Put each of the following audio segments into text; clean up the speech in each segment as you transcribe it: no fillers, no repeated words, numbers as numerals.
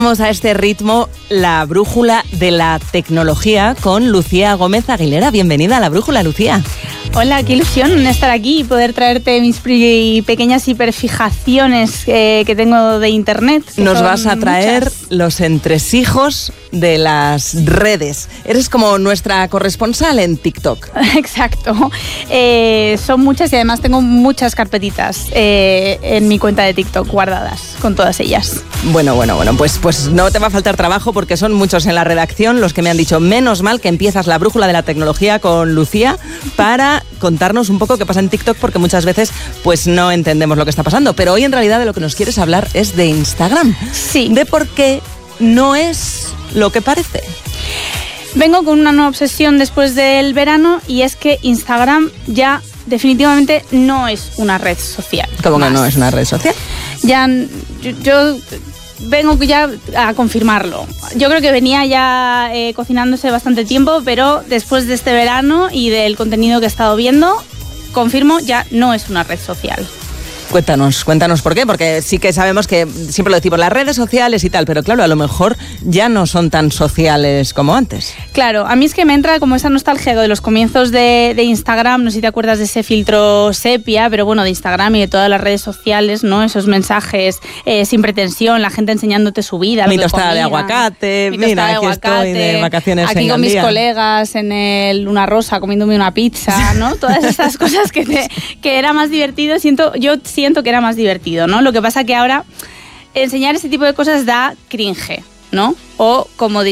Vamos a este ritmo, la brújula de la tecnología con Lucía Gómez Aguilera. Bienvenida a la brújula, Lucía. Hola, qué ilusión estar aquí y poder traerte mis pequeñas hiperfijaciones que tengo de internet. Nos vas a traer los entresijos de las redes. Eres como nuestra corresponsal en TikTok. Exacto. Son muchas y además tengo muchas carpetitas en mi cuenta de TikTok guardadas con todas ellas. Bueno, pues no te va a faltar trabajo porque son muchos en la redacción los que me han dicho, menos mal que empiezas la brújula de la tecnología con Lucía para contarnos un poco qué pasa en TikTok, porque muchas veces pues no entendemos lo que está pasando. Pero hoy en realidad de lo que nos quieres hablar es de Instagram. Sí. De por qué no es lo que parece. Vengo con una nueva obsesión después del verano y es que Instagram ya definitivamente no es una red social. ¿Cómo que no es una red social? Ya yo vengo ya a confirmarlo. Yo creo que venía ya cocinándose bastante tiempo, pero después de este verano y del contenido que he estado viendo, confirmo, ya no es una red social. Cuéntanos por qué, porque sí que sabemos que siempre lo decimos, las redes sociales y tal, pero claro, a lo mejor ya no son tan sociales como antes. Claro, a mí es que me entra como esa nostalgia de los comienzos de Instagram, no sé si te acuerdas de ese filtro sepia, pero bueno, de Instagram y de todas las redes sociales, ¿no? Esos mensajes sin pretensión, la gente enseñándote su vida. Mi tostada de aguacate, mira, aquí estoy de vacaciones aquí con mis colegas en el Luna Rosa comiéndome una pizza, ¿no? Todas esas cosas que era más divertido, yo siento que era más divertido, ¿no? Lo que pasa que ahora enseñar ese tipo de cosas da cringe, ¿no? O como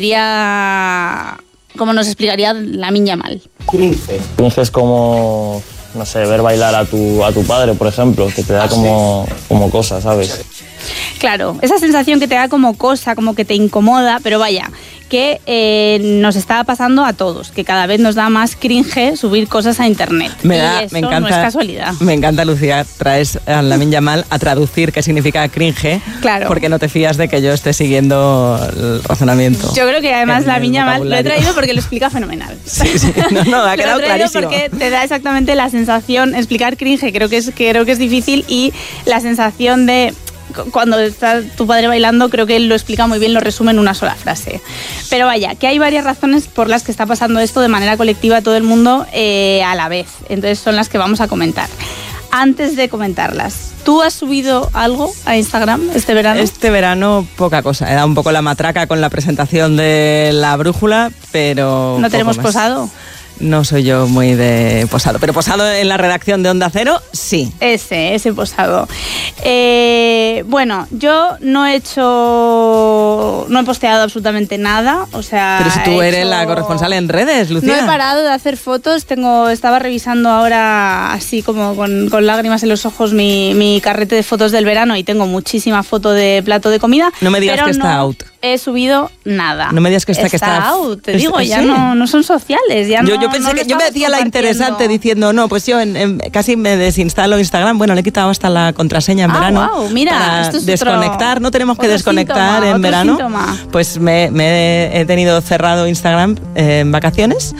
nos explicaría Lamine Yamal. Cringe es como, no sé, ver bailar a tu padre, por ejemplo, que te da como cosa, ¿sabes? Claro, esa sensación que te da como cosa, como que te incomoda, pero vaya, que nos está pasando a todos, que cada vez nos da más cringe subir cosas a internet. Me encanta, no es casualidad. Me encanta, Lucía, traes a Lamine Yamal a traducir qué significa cringe, claro, porque no te fías de que yo esté siguiendo el razonamiento. Yo creo que además Lamine Yamal lo he traído porque lo explica fenomenal. Sí, no, ha quedado clarísimo. Porque te da exactamente la sensación, explicar cringe creo que es difícil, y la sensación de cuando está tu padre bailando, creo que él lo explica muy bien, lo resume en una sola frase. Pero vaya, que hay varias razones por las que está pasando esto de manera colectiva a todo el mundo a la vez. Entonces son las que vamos a comentar. Antes de comentarlas, ¿tú has subido algo a Instagram este verano? Este verano poca cosa. He dado un poco la matraca con la presentación de la brújula, pero ¿no tenemos posado? No soy yo muy de posado, pero posado en la redacción de Onda Cero, sí. Ese posado. Bueno, yo no he posteado absolutamente nada, o sea... Pero si tú eres la corresponsal en redes, Lucía. No he parado de hacer fotos, estaba revisando ahora así como con lágrimas en los ojos mi carrete de fotos del verano y tengo muchísima foto de plato de comida. No me digas que está out. He subido nada. No me digas que está out, te digo, ya no son sociales, ya no. Yo pensé que yo me hacía la interesante diciendo, no, pues yo casi me desinstalo Instagram. Bueno, le he quitado hasta la contraseña en verano. Wow, mira, para esto es desconectar. No tenemos que desconectar en verano. Síntoma. Pues he tenido cerrado Instagram en vacaciones.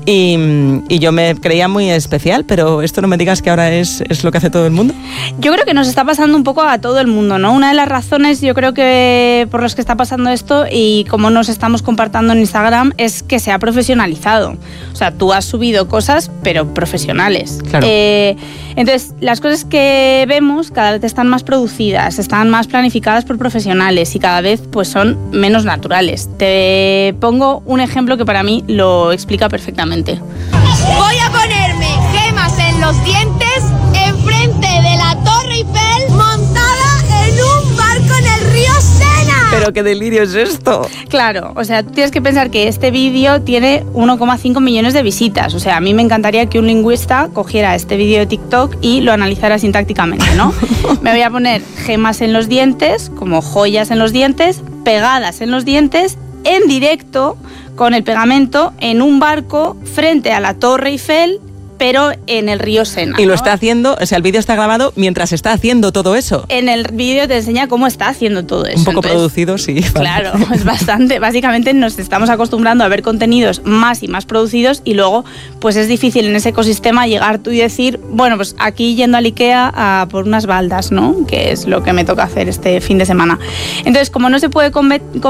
Y yo me creía muy especial, pero esto no me digas que ahora es lo que hace todo el mundo. Yo creo que nos está pasando un poco a todo el mundo, ¿no? Una de las razones, yo creo que por las que está pasando esto y cómo nos estamos compartiendo en Instagram es que se ha profesionalizado. O sea, tú has subido cosas, pero profesionales. Claro. Entonces, las cosas que vemos cada vez están más producidas, están más planificadas por profesionales y cada vez pues son menos naturales. Te pongo un ejemplo que para mí lo explica perfectamente. Voy a ponerme gemas en los dientes enfrente de la Torre Eiffel montada en un barco en el río Sena. ¿Pero qué delirio es esto? Claro, o sea, tienes que pensar que este vídeo tiene 1,5 millones de visitas. O sea, a mí me encantaría que un lingüista cogiera este vídeo de TikTok y lo analizara sintácticamente, ¿no? Me voy a poner gemas en los dientes, como joyas en los dientes, pegadas en los dientes, en directo, con el pegamento, en un barco frente a la Torre Eiffel, pero en el río Sena. Y lo está haciendo, o sea, el vídeo está grabado mientras está haciendo todo eso. En el vídeo te enseña cómo está haciendo todo eso. Un poco producido, sí. Claro, es bastante. Básicamente nos estamos acostumbrando a ver contenidos más y más producidos y luego pues es difícil en ese ecosistema llegar tú y decir, bueno, pues aquí yendo al Ikea a por unas baldas, ¿no? Que es lo que me toca hacer este fin de semana. Entonces, como no se puede